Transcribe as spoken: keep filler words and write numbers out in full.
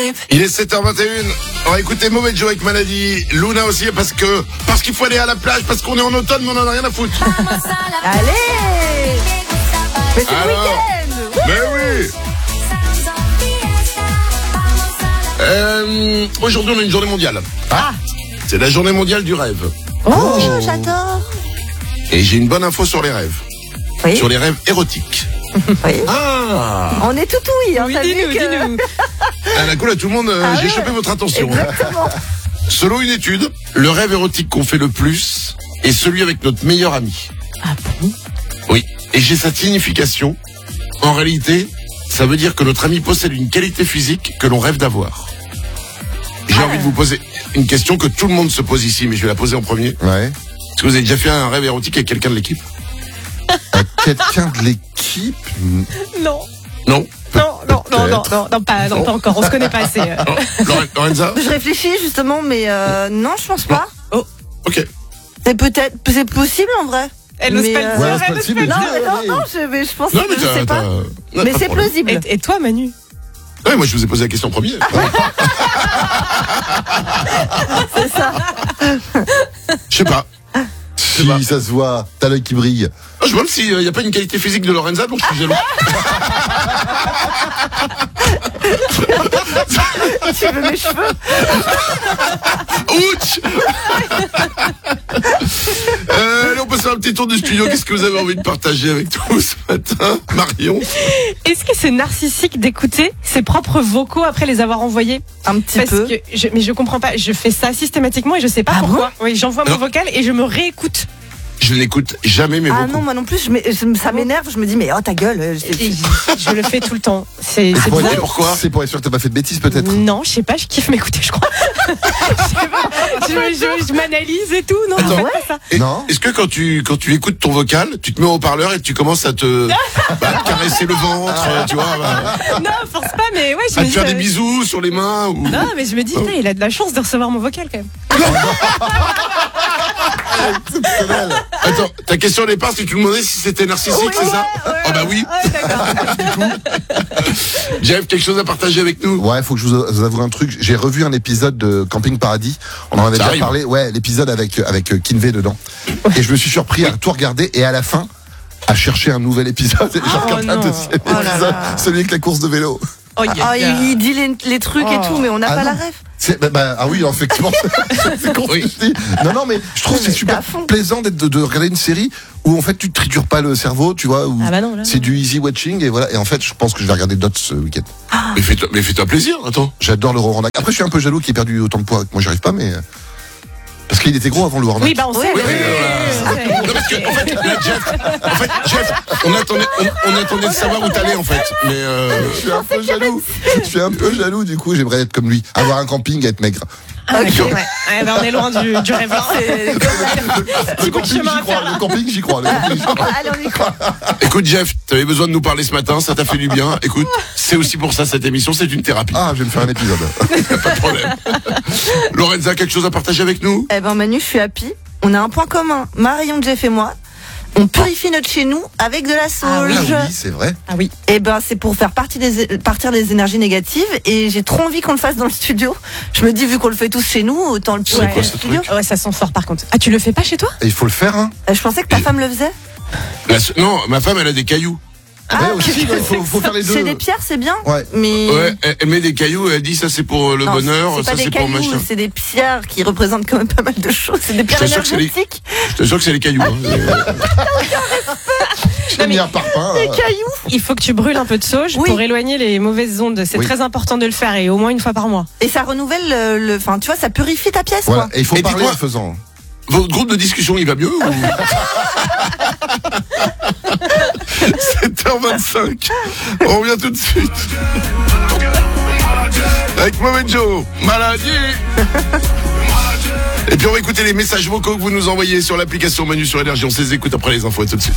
Il est sept heures vingt et une. On va écouter Mauvais Joe avec Maladie. Luna aussi, parce que parce qu'il faut aller à la plage, parce qu'on est en automne, mais on en a rien à foutre. Allez. Mais c'est le week-end. Mais oui. Euh, aujourd'hui, on a une journée mondiale. Ah. C'est la journée mondiale du rêve. Oh, oh. J'adore. Et j'ai une bonne info sur les rêves. Oui. Sur les rêves érotiques. Oui. Ah. On est tout oui, hein, oui, t'as dis-nous, vu que... dis-nous. À la cool à tout le monde, euh, Ah j'ai ouais. chopé votre attention. Exactement. Selon une étude, le rêve érotique qu'on fait le plus est celui avec notre meilleur ami. Ah bon? Oui. Et j'ai cette signification. En réalité, ça veut dire que notre ami possède une qualité physique que l'on rêve d'avoir. J'ai Ah. envie de vous poser une question que tout le monde se pose ici, mais je vais la poser en premier. Ouais. Est-ce que vous avez déjà fait un rêve érotique avec quelqu'un de l'équipe? À quelqu'un de l'équipe. Non. Non? Non, non, non, non, Peut-être. non, non, pas, non, pas encore. On se connaît pas assez. euh. Non. Lore- Lorenza? Je réfléchis justement, mais euh, non, je pense pas. Ok. C'est peut-être, c'est possible en vrai. Elle ose Mais, pas le euh, dire. Ouais, elle c'est ose possible. pas le Non, dire. mais non, non, je, mais je pense Non, que mais je t'as, sais pas. t'as- non, Mais pas de c'est problème. plausible. Et, et toi, Manu? Ouais, moi je vous ai posé la question en premier. C'est ça. Je sais pas. Si pas. ça se voit, t'as l'œil qui brille. Je me demande s'il n'y a pas une qualité physique de Lorenza, donc je suis jaloux. Tu veux mes cheveux? Ouch. euh, allez, on passe un petit tour du studio. Qu'est-ce que vous avez envie de partager avec nous ce matin, Marion? Est-ce que c'est narcissique d'écouter ses propres vocaux après les avoir envoyés? Un petit Parce peu. que je, mais je comprends pas. Je fais ça systématiquement et je sais pas Ah pourquoi. Oui, j'envoie mon Non. vocal et je me réécoute. Je n'écoute jamais mes Ah vocaux. non, moi non plus, je m'é- je- ça m'énerve, je me dis, mais oh ta gueule. euh, Et c'est- je le fais tout le temps. C'est Et c'est pour bizarre. être- pourquoi C'est pour être sûr que t'as pas fait de bêtises, peut-être. Non, je sais pas, je kiffe m'écouter, je crois. Je sais pas, je, je- je m'analyse et tout. Non, Attends. en fait, pas ça. Et- Non. Est-ce que quand tu quand tu écoutes ton vocal, tu te mets au haut-parleur et tu commences à te, bah, te caresser le ventre, euh, tu vois, bah, Non, force pas, mais ouais, je à me te dis. faire euh, des bisous sur les mains ou... Non, mais je me dis, putain, il a de la chance de recevoir mon vocal quand même. Exceptionnel. Attends, ta question au départ, c'est que tu me demandais si c'était narcissique, Oui, c'est ça? ouais, ouais, Ah bah oui. Ouais, d'accord. Jeff, quelque chose à partager avec nous? Ouais, faut que je vous avoue un truc. J'ai revu un épisode de Camping Paradis. On en avait Ça déjà arrive. parlé. Ouais, l'épisode avec avec euh, Kinvey dedans. Et je me suis surpris à tout regarder et à la fin à chercher un nouvel épisode. Et j'ai Oh regardé un non. deuxième Oh là épisode, là. celui avec la course de vélo. Oh, yeah, Ah, yeah. il, il dit les, les trucs et Oh. tout, mais on n'a Ah pas non. la ref. C'est, bah, bah, ah oui, effectivement. C'est con ce que je dis. Non, non, mais je trouve que c'est Mais super t'es à fond. plaisant d'être, de, de regarder une série où en fait tu te tritures pas le cerveau, tu vois, où Ah bah non, là, c'est non. du easy watching et voilà. Et en fait, je pense que je vais regarder d'autres ce week-end. Mais fais-toi, mais fais-toi plaisir, attends. J'adore le Rorandac. Après, je suis un peu jaloux qu'il ait perdu autant de poids que moi, j'y arrive pas, mais. euh, Parce qu'il était gros avant le Rorandac. Oui, bah on sait. Oui, oui, oui, oui, oui, oui, oui, Non, parce que, en fait, là, Jeff, en fait, Jeff, on attendait, on, on attendait de savoir où t'allais, en fait. Mais, euh, Je suis un peu jaloux. Je suis un peu jaloux, du coup, j'aimerais être comme lui. Avoir un camping et être maigre. Ah, ok, Ok. ouais. Ouais, bah, on est loin du, du rêve. C'est- Le bout de camping, chemin j'y à crois. faire, là. Le camping, j'y crois. Le camping, j'y crois. Allez, on y croit. écoute, Jeff, t'avais besoin de nous parler ce matin, ça t'a fait du bien. Écoute, c'est aussi pour ça, cette émission, c'est une thérapie. Ah, je vais me faire un épisode. Pas de problème. Lorenza, quelque chose à partager avec nous? Eh ben Manu, je suis happy. On a un point commun. Marion, Jeff et moi. On purifie notre chez nous avec de la Ah sauge. Ah oui, c'est vrai. Ah oui. Et ben c'est pour faire partie des, partir les énergies négatives. Et j'ai trop envie qu'on le fasse dans le studio. Je me dis, vu qu'on le fait tous chez nous, autant le C'est purifier quoi dans ce le studio. truc Ouais, ça sent fort par contre. Ah, tu le fais pas chez toi? Et il faut le faire, hein. Euh, Je pensais que ta femme le faisait. La se- non, ma femme, elle a des cailloux. Ah, Ouais, aussi, il faut, faut faire les deux. C'est des pierres, c'est bien. Ouais. Mais Ouais, elle, elle met des cailloux, elle dit ça c'est pour euh, le non, bonheur, c'est ça pas c'est des pour cailloux, machin. c'est des pierres qui représentent quand même pas mal de choses. C'est des pierres t'assure que c'est les- énergétiques. Je te jure que c'est les cailloux. Hein. J'ai mis un parpaing. Des euh, cailloux. Il faut que tu brûles un peu de sauge Oui. pour éloigner les mauvaises ondes. C'est Oui. très important de le faire et au moins une fois par mois. Et ça renouvelle le, le- enfin, tu vois, ça purifie ta pièce, Voilà. quoi. Et il faut Et parler dis-moi- en faisant. Votre groupe de discussion, il va mieux ou... sept heures vingt-cinq. On revient tout de suite. Avec Mauvais Joe, maladie. Et puis on va écouter les messages vocaux que vous nous envoyez sur l'application Manu sur Énergie. On se les écoute après les infos et tout de suite.